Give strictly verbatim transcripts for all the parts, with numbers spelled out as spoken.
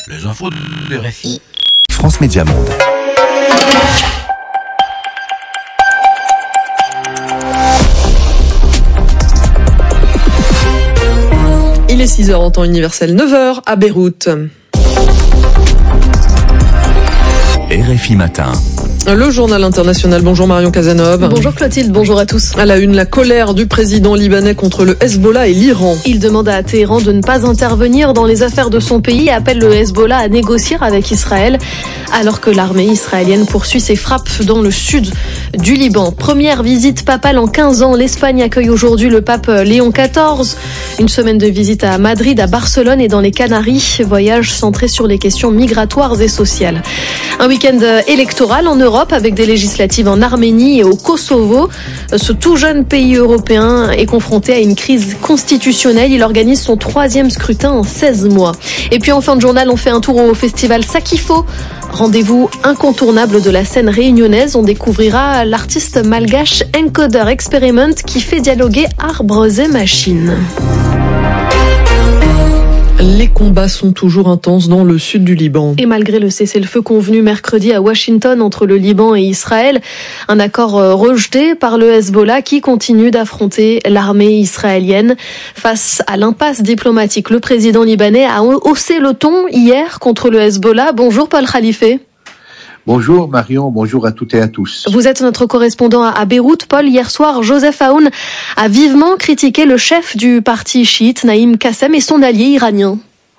Les infos de R F I. France Média Monde. Il est six heures en temps universel, neuf heures à Beyrouth. R F I Matin. Le journal international. Bonjour Marion Cazeneuve. Bonjour Clotilde, bonjour à tous. À la une, la colère du président libanais contre le Hezbollah et l'Iran. Il demande à Téhéran de ne pas intervenir dans les affaires de son pays et appelle le Hezbollah à négocier avec Israël, alors que l'armée israélienne poursuit ses frappes dans le sud du Liban. Première visite papale en quinze ans. L'Espagne accueille aujourd'hui le pape Léon quatorze. Une semaine de visite à Madrid, à Barcelone et dans les Canaries. Voyage centré sur les questions migratoires et sociales. Un week-end électoral en Europe avec des législatives en Arménie et au Kosovo. Ce tout jeune pays européen est confronté à une crise constitutionnelle. Il organise son troisième scrutin en seize mois. Et puis en fin de journal, on fait un tour au festival Sakifo. Rendez-vous incontournable de la scène réunionnaise. On découvrira l'artiste malgache Encoder Experiment qui fait dialoguer arbres et machines. Les combats sont toujours intenses dans le sud du Liban. Et malgré le cessez-le-feu convenu mercredi à Washington entre le Liban et Israël, un accord rejeté par le Hezbollah qui continue d'affronter l'armée israélienne. Face à l'impasse diplomatique, le président libanais a haussé le ton hier contre le Hezbollah. Bonjour Paul Khalifé. Bonjour Marion, bonjour à toutes et à tous. Vous êtes notre correspondant à Beyrouth. Paul, hier soir, Joseph Aoun a vivement critiqué le chef du parti chiite, Naïm Qassem, et son allié iranien.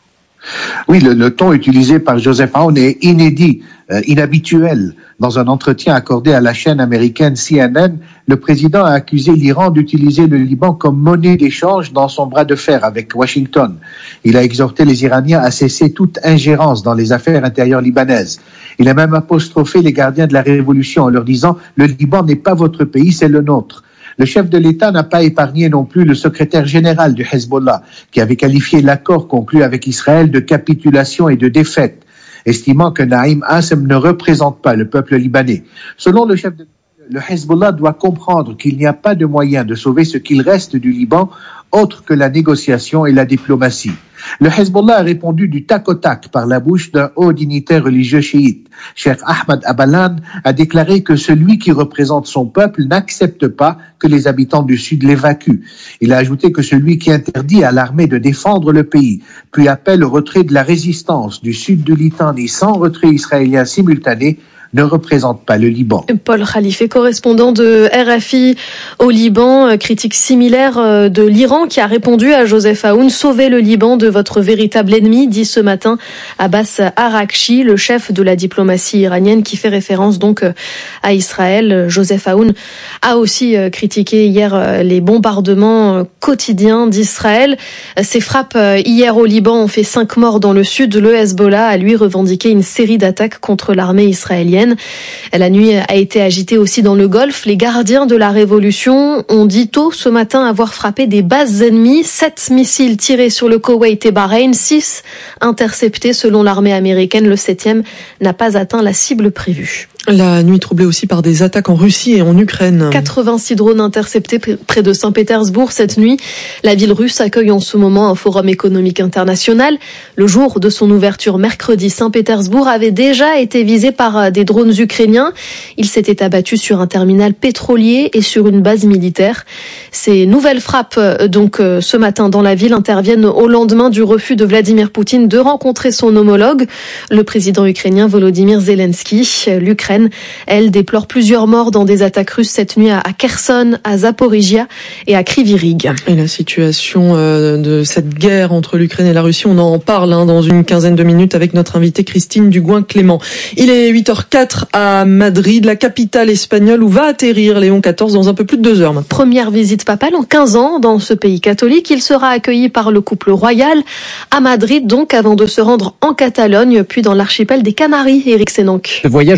Oui, le, le ton utilisé par Joseph Aoun est inédit, euh, inhabituel. Dans un entretien accordé à la chaîne américaine C N N, le président a accusé l'Iran d'utiliser le Liban comme monnaie d'échange dans son bras de fer avec Washington. Il a exhorté les Iraniens à cesser toute ingérence dans les affaires intérieures libanaises. Il a même apostrophé les gardiens de la révolution en leur disant « Le Liban n'est pas votre pays, c'est le nôtre ». Le chef de l'État n'a pas épargné non plus le secrétaire général du Hezbollah, qui avait qualifié l'accord conclu avec Israël de capitulation et de défaite, estimant que Naïm Qassem ne représente pas le peuple libanais. Selon le chef de le Hezbollah doit comprendre qu'il n'y a pas de moyen de sauver ce qu'il reste du Liban autre que la négociation et la diplomatie. Le Hezbollah a répondu du tac au tac par la bouche d'un haut dignitaire religieux chiite. Cheikh Ahmad Abalan a déclaré que celui qui représente son peuple n'accepte pas que les habitants du Sud l'évacuent. Il a ajouté que celui qui interdit à l'armée de défendre le pays, puis appelle au retrait de la résistance du Sud de Litanie sans retrait israélien simultané, ne représente pas le Liban. Paul Khalifé, correspondant de R F I au Liban, critique similaire de l'Iran qui a répondu à Joseph Aoun « Sauvez le Liban de votre véritable ennemi », dit ce matin Abbas Araghchi, le chef de la diplomatie iranienne qui fait référence donc à Israël. Joseph Aoun a aussi critiqué hier les bombardements quotidiens d'Israël. Ces frappes hier au Liban ont fait cinq morts dans le sud. Le Hezbollah a lui revendiqué une série d'attaques contre l'armée israélienne. La nuit a été agitée aussi dans le Golfe. Les gardiens de la Révolution ont dit tôt ce matin avoir frappé des bases ennemies. Sept missiles tirés sur le Koweït et Bahreïn, six interceptés selon l'armée américaine. Le septième n'a pas atteint la cible prévue. La nuit troublée aussi par des attaques en Russie et en Ukraine. quatre-vingt-six drones interceptés près de Saint-Pétersbourg cette nuit. La ville russe accueille en ce moment un forum économique international. Le jour de son ouverture mercredi, Saint-Pétersbourg avait déjà été visé par des drones ukrainiens. Il s'était abattu sur un terminal pétrolier et sur une base militaire. Ces nouvelles frappes, donc ce matin dans la ville, interviennent au lendemain du refus de Vladimir Poutine de rencontrer son homologue, le président ukrainien Volodymyr Zelensky. L'Ukraine, elle, déplore plusieurs morts dans des attaques russes cette nuit à Kherson, à Zaporizhia et à Kryvyi Rih. Et la situation de cette guerre entre l'Ukraine et la Russie, on en parle hein, dans une quinzaine de minutes avec notre invitée Christine Dugouin-Clément. Il est huit heures quatre à Madrid, la capitale espagnole où va atterrir Léon quatorze dans un peu plus de deux heures maintenant. Première visite papale en quinze ans dans ce pays catholique. Il sera accueilli par le couple royal à Madrid donc avant de se rendre en Catalogne puis dans l'archipel des Canaries. Éric Sénanque. Ce voyage en Espagne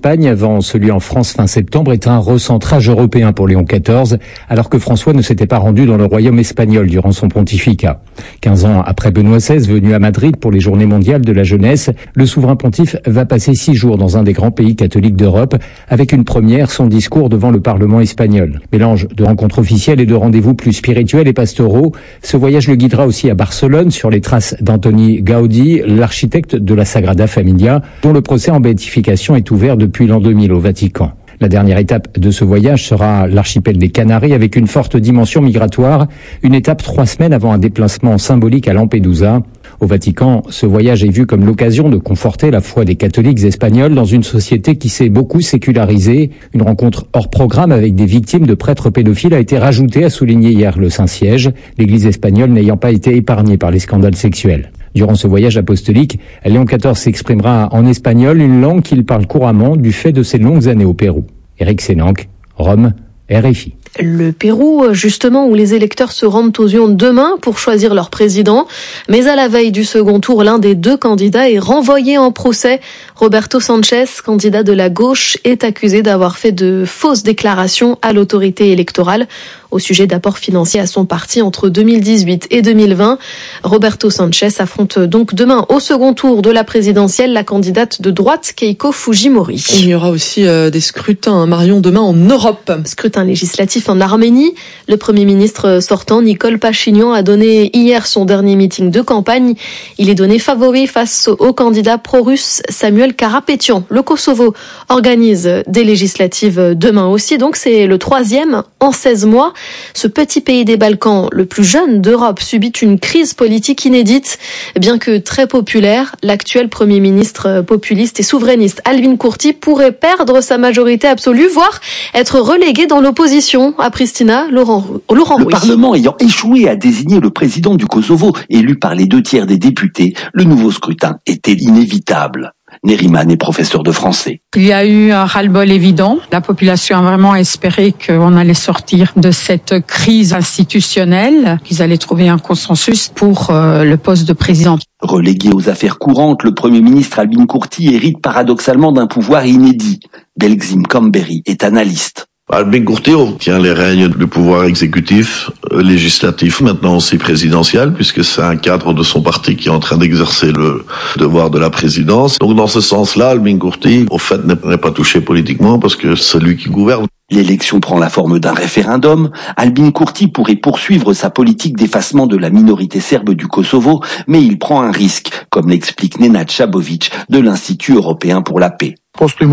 Espagne avant celui en France fin septembre est un recentrage européen pour Léon quatorze, alors que François ne s'était pas rendu dans le royaume espagnol durant son pontificat. quinze ans après Benoît seize, venu à Madrid pour les Journées mondiales de la jeunesse, le souverain pontife va passer six jours dans un des grands pays catholiques d'Europe, avec une première, son discours devant le Parlement espagnol. Mélange de rencontres officielles et de rendez-vous plus spirituels et pastoraux, ce voyage le guidera aussi à Barcelone, sur les traces d'Antoni Gaudi, l'architecte de la Sagrada Familia, dont le procès en béatification est ouvert depuis l'an deux mille au Vatican. La dernière étape de ce voyage sera l'archipel des Canaries avec une forte dimension migratoire, une étape trois semaines avant un déplacement symbolique à Lampedusa. Au Vatican, ce voyage est vu comme l'occasion de conforter la foi des catholiques espagnols dans une société qui s'est beaucoup sécularisée. Une rencontre hors programme avec des victimes de prêtres pédophiles a été rajoutée, a souligné hier le Saint-Siège, l'Église espagnole n'ayant pas été épargnée par les scandales sexuels. Durant ce voyage apostolique, Léon quatorze s'exprimera en espagnol, une langue qu'il parle couramment du fait de ses longues années au Pérou. Éric Sénanque, Rome, R F I. Le Pérou, justement, où les électeurs se rendent aux urnes demain pour choisir leur président. Mais à la veille du second tour, l'un des deux candidats est renvoyé en procès. Roberto Sanchez, candidat de la gauche, est accusé d'avoir fait de fausses déclarations à l'autorité électorale au sujet d'apports financiers à son parti entre deux mille dix-huit et deux mille vingt. Roberto Sanchez affronte donc demain au second tour de la présidentielle la candidate de droite Keiko Fujimori. Il y aura aussi euh, des scrutins, Marion, demain en Europe. Scrutin législatif en Arménie. Le Premier ministre sortant, Nicole Pachinian, a donné hier son dernier meeting de campagne. Il est donné favori face au candidat pro-russe Samuel Karapétian. Le Kosovo organise des législatives demain aussi, donc c'est le troisième en seize mois. Ce petit pays des Balkans, le plus jeune d'Europe, subit une crise politique inédite. Bien que très populaire, l'actuel Premier ministre populiste et souverainiste Albin Kurti pourrait perdre sa majorité absolue, voire être relégué dans l'opposition. À Pristina, Laurent, Laurent Le Rouy. Parlement ayant échoué à désigner le président du Kosovo, élu par les deux tiers des députés, le nouveau scrutin était inévitable. Neriman est professeur de français. Il y a eu un ras-le-bol évident. La population a vraiment espéré qu'on allait sortir de cette crise institutionnelle, qu'ils allaient trouver un consensus pour euh, le poste de président. Relégué aux affaires courantes, le Premier ministre Albin Kurti hérite paradoxalement d'un pouvoir inédit. Belgzim Kamberi est analyste. Albin Kurti tient les règnes du pouvoir exécutif, euh, législatif, maintenant aussi présidentiel, puisque c'est un cadre de son parti qui est en train d'exercer le devoir de la présidence. Donc dans ce sens-là, Albin Kurti, au fait, n'est pas touché politiquement parce que c'est lui qui gouverne. L'élection prend la forme d'un référendum. Albin Kurti pourrait poursuivre sa politique d'effacement de la minorité serbe du Kosovo, mais il prend un risque, comme l'explique Nenad Chabovic de l'Institut européen pour la paix.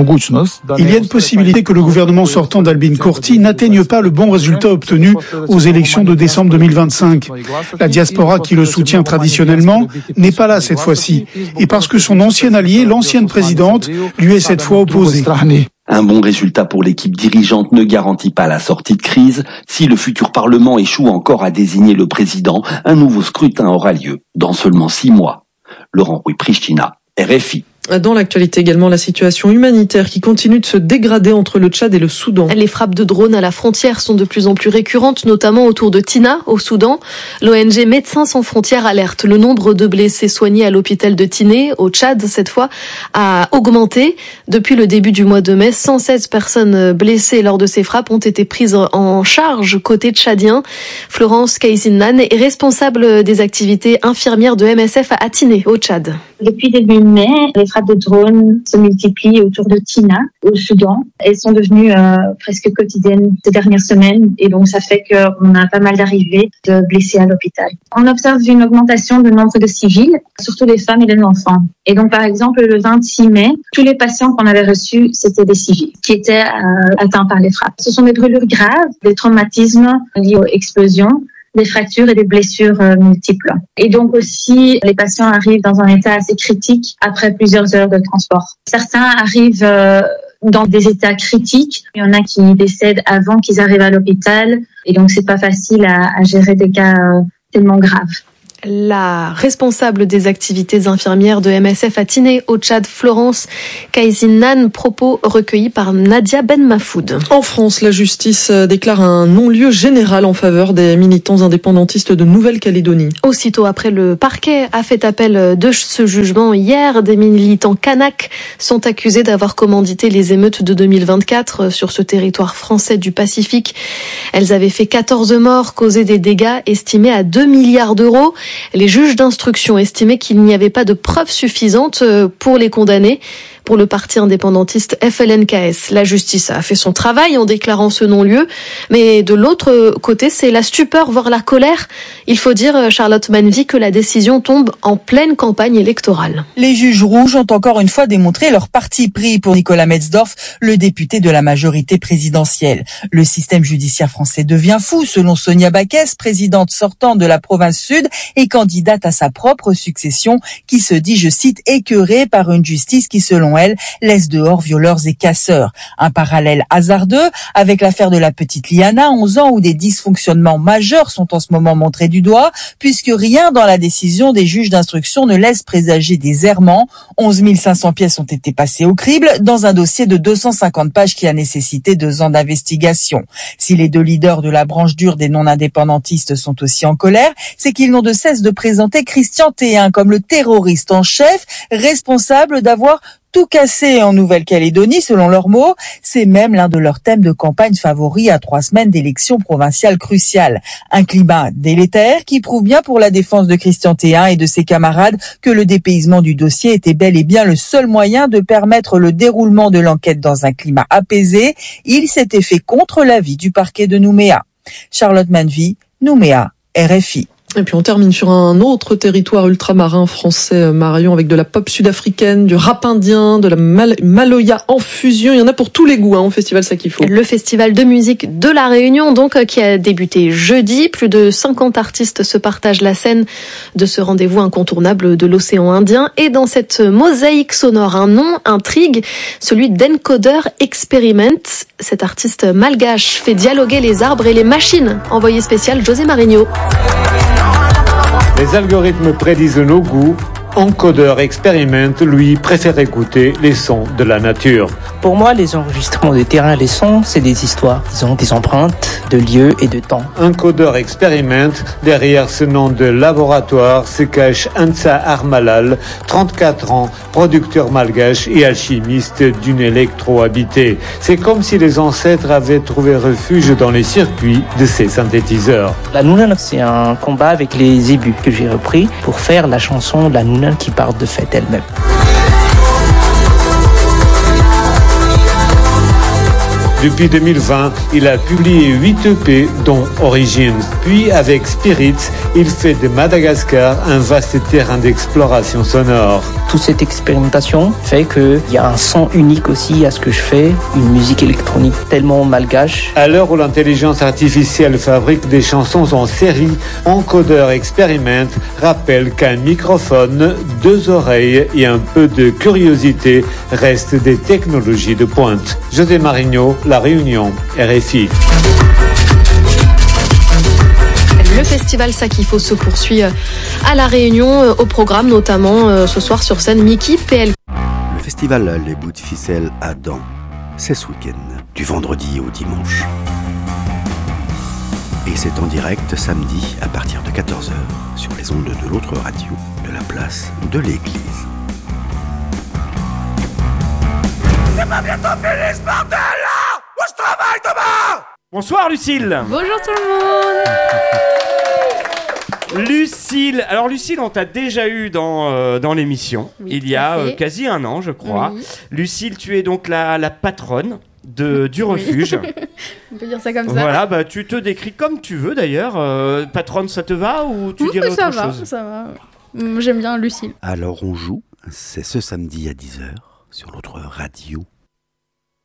Il y a une possibilité que le gouvernement sortant d'Albin Kurti n'atteigne pas le bon résultat obtenu aux élections de décembre deux mille vingt-cinq. La diaspora qui le soutient traditionnellement n'est pas là cette fois-ci, et parce que son ancien allié, l'ancienne présidente, lui est cette fois opposé. Un bon résultat pour l'équipe dirigeante ne garantit pas la sortie de crise. Si le futur Parlement échoue encore à désigner le président, un nouveau scrutin aura lieu dans seulement six mois. Laurent Rouy, Pristina, R F I. Dans l'actualité également, la situation humanitaire qui continue de se dégrader entre le Tchad et le Soudan. Les frappes de drones à la frontière sont de plus en plus récurrentes, notamment autour de Tina, au Soudan. L'O N G Médecins sans frontières alerte. Le nombre de blessés soignés à l'hôpital de Tiné, au Tchad cette fois, a augmenté. Depuis le début du mois de mai, cent seize personnes blessées lors de ces frappes ont été prises en charge côté tchadien. Florence Kaizinnan est responsable des activités infirmières de M S F à Tiné, au Tchad. Depuis début mai, les frappes de drones se multiplient autour de Tina, au Soudan. Elles sont devenues euh, presque quotidiennes ces dernières semaines et donc ça fait qu'on a pas mal d'arrivées de blessés à l'hôpital. On observe une augmentation du nombre de civils, surtout des femmes et des enfants. Et donc par exemple, le vingt-six mai, tous les patients qu'on avait reçus, c'était des civils qui étaient euh, atteints par les frappes. Ce sont des brûlures graves, des traumatismes liés aux explosions, des fractures et des blessures euh, multiples. Et donc aussi, les patients arrivent dans un état assez critique après plusieurs heures de transport. Certains arrivent euh, dans des états critiques. Il y en a qui décèdent avant qu'ils arrivent à l'hôpital. Et donc, c'est pas facile à, à gérer des cas euh, tellement graves. La responsable des activités infirmières de M S F à Tinée, au Tchad, Florence Kaizinan, propos recueillis par Nadia Ben Mafoud. En France, la justice déclare un non-lieu général en faveur des militants indépendantistes de Nouvelle-Calédonie. Aussitôt après, le parquet a fait appel de ce jugement hier. Des militants kanaks sont accusés d'avoir commandité les émeutes de deux mille vingt-quatre sur ce territoire français du Pacifique. Elles avaient fait quatorze morts, causé des dégâts estimés à deux milliards d'euros. Les juges d'instruction estimaient qu'il n'y avait pas de preuves suffisantes pour les condamner. Pour le parti indépendantiste F L N K S, la justice a fait son travail en déclarant ce non-lieu. Mais de l'autre côté, c'est la stupeur, voire la colère. Il faut dire, Charlotte Manvy, que la décision tombe en pleine campagne électorale. Les juges rouges ont encore une fois démontré leur parti pris pour Nicolas Metzdorf, le député de la majorité présidentielle. Le système judiciaire français devient fou, selon Sonia Backès, présidente sortante de la province sud et candidate à sa propre succession, qui se dit, je cite, écœurée par une justice qui, selon elle, laisse dehors violeurs et casseurs. Un parallèle hasardeux avec l'affaire de la petite Liana, onze ans, où des dysfonctionnements majeurs sont en ce moment montrés du doigt, puisque rien dans la décision des juges d'instruction ne laisse présager des errements. onze mille cinq cents pièces ont été passées au crible dans un dossier de deux cent cinquante pages qui a nécessité deux ans d'investigation. Si les deux leaders de la branche dure des non-indépendantistes sont aussi en colère, c'est qu'ils n'ont de cesse de présenter Christian Théin comme le terroriste en chef, responsable d'avoir tout cassé en Nouvelle-Calédonie, selon leurs mots. C'est même l'un de leurs thèmes de campagne favoris à trois semaines d'élections provinciales cruciales. Un climat délétère qui prouve bien pour la défense de Christian Théin et de ses camarades que le dépaysement du dossier était bel et bien le seul moyen de permettre le déroulement de l'enquête dans un climat apaisé. Il s'était fait contre l'avis du parquet de Nouméa. Charlotte Manvy, Nouméa, R F I. Et puis on termine sur un autre territoire ultramarin français, Marion, avec de la pop sud-africaine, du rap indien, de la mal- maloya en fusion. Il y en a pour tous les goûts hein, au festival Sakifo. Le festival de musique de la Réunion, donc, qui a débuté jeudi. Plus de cinquante artistes se partagent la scène de ce rendez-vous incontournable de l'océan Indien. Et dans cette mosaïque sonore, un nom intrigue, celui d'Encoder Experiment. Cet artiste malgache fait dialoguer les arbres et les machines. Envoyé spécial José Marigno. Les algorithmes prédisent nos goûts. Encoder Experiment, lui, préfère écouter les sons de la nature. Pour moi, les enregistrements de terrain, les sons, c'est des histoires. Ils ont des empreintes de lieux et de temps. Encoder Experiment, derrière ce nom de laboratoire se cache Ansa Armalal, trente-quatre ans, producteur malgache et alchimiste d'une électro habitée. C'est comme si les ancêtres avaient trouvé refuge dans les circuits de ces synthétiseurs. La Noonan, c'est un combat avec les zébus que j'ai repris pour faire la chanson La Noonan qui part de fait elle-même. Depuis deux mille vingt, il a publié huit E P, dont Origins. Puis, avec Spirits, il fait de Madagascar un vaste terrain d'exploration sonore. Toute cette expérimentation fait qu'il y a un son unique aussi à ce que je fais, une musique électronique tellement malgache. À l'heure où l'intelligence artificielle fabrique des chansons en série, Encoder Experiment rappelle qu'un microphone, deux oreilles et un peu de curiosité restent des technologies de pointe. José Marigno, La Réunion, R F I. Le festival Sakifo se poursuit à La Réunion, au programme notamment ce soir sur scène Mickey P L. Le festival Les Bouts de Ficelle à Daon, c'est ce week-end, du vendredi au dimanche. Et c'est en direct samedi à partir de quatorze heures sur les ondes de l'autre radio de la place de l'église. C'est pas bientôt fini ce bordel là! Où je travaille demain! Bonsoir Lucille. Bonjour tout le monde. Lucille, alors Lucille, on t'a déjà eu dans, euh, dans l'émission, oui, il y a euh, quasi un an je crois. Oui. Lucille, tu es donc la, la patronne de, du refuge. Oui. On peut dire ça comme ça. Voilà, bah, tu te décris comme tu veux d'ailleurs. Euh, patronne, ça te va ou tu oui, dirais ça autre va, chose? Ça va, j'aime bien Lucille. Alors on joue, c'est ce samedi à dix heures sur l'autre radio